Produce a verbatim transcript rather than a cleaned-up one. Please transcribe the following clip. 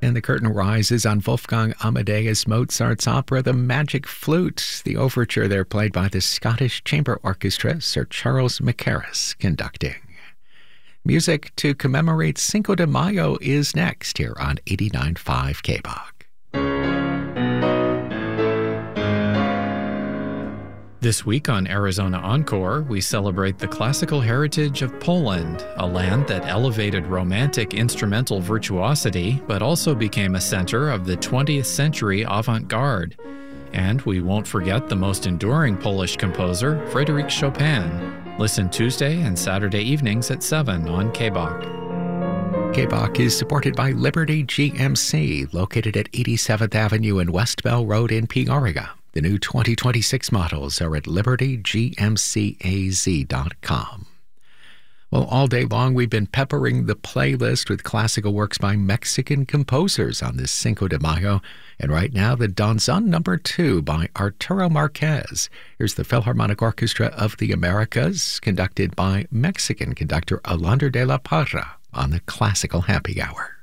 and the curtain rises on Wolfgang Amadeus Mozart's opera The Magic Flute. The overture there played by the Scottish Chamber Orchestra, Sir Charles Mackerras conducting. Music to commemorate Cinco de Mayo is next here on eighty-nine point five K B O G. This week on Arizona Encore, we celebrate the classical heritage of Poland, a land that elevated romantic instrumental virtuosity, but also became a center of the twentieth century avant-garde. And we won't forget the most enduring Polish composer, Frédéric Chopin. Listen Tuesday and Saturday evenings at seven on K B O C. K B O C is supported by Liberty G M C, located at eighty-seventh Avenue and West Bell Road in Peoria. The new twenty twenty-six models are at liberty g m c a z dot com. Well, all day long we've been peppering the playlist with classical works by Mexican composers on this Cinco de Mayo. And right now, the Danzón number two by Arturo Marquez. Here's the Philharmonic Orchestra of the Americas, conducted by Mexican conductor Alander de la Parra on the Classical Happy Hour.